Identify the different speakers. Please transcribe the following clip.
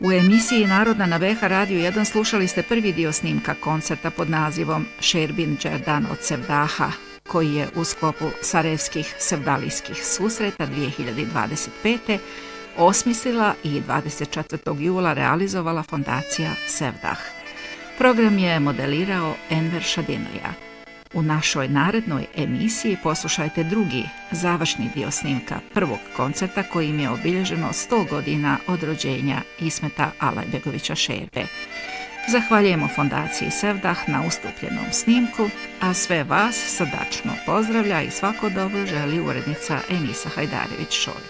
Speaker 1: U emisiji Narodna na BH Radio 1 slušali ste prvi dio snimka koncerta pod nazivom Šerbin Đerdan od Sevdaha, koji je u sklopu Sarajevskih sevdalijskih susreta 2025. osmislila i 24. jula realizovala fondacija Sevdah. Program je modelirao Enver Šadinlija. U našoj narednoj emisiji poslušajte drugi, završni dio snimka prvog koncerta kojim je obilježeno 100 godina od rođenja Ismeta Alajbegovića Šerbe. Zahvaljujemo fondaciji Sevdah na ustupljenom snimku, a sve vas srdačno pozdravlja i svako dobro želi urednica Enisa Hajdarević-Šolj.